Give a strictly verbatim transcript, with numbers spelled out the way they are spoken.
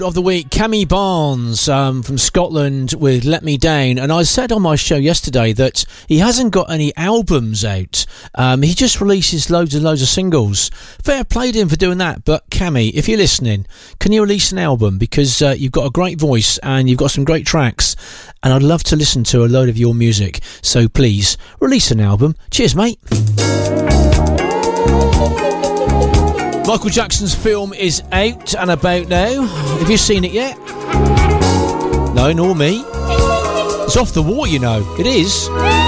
Of the week, Cammy Barnes um, from Scotland with Let Me Down. And I said on my show yesterday that he hasn't got any albums out. Um, he just releases loads and loads of singles. Fair play to him for doing that. But Cammy, if you're listening, can you release an album? Because uh, you've got a great voice and you've got some great tracks. And I'd love to listen to a load of your music. So please, release an album. Cheers, mate. Michael Jackson's film is out and about now. Have you seen it yet? No, nor me. It's off the wall, you know. It is.